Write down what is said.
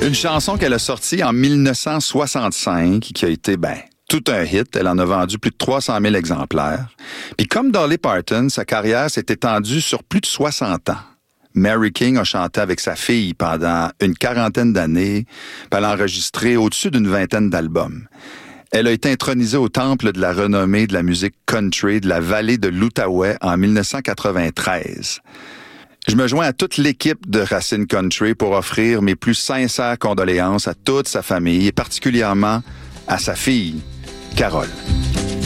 Une chanson qu'elle a sortie en 1965, qui a été, tout un hit. Elle en a vendu plus de 300 000 exemplaires. Puis comme Dolly Parton, sa carrière s'est étendue sur plus de 60 ans. Mary King a chanté avec sa fille pendant une quarantaine d'années, puis elle a enregistré au-dessus d'une vingtaine d'albums. Elle a été intronisée au temple de la renommée de la musique country de la vallée de l'Outaouais en 1993. Je me joins à toute l'équipe de Racine Country pour offrir mes plus sincères condoléances à toute sa famille et particulièrement à sa fille, Carole.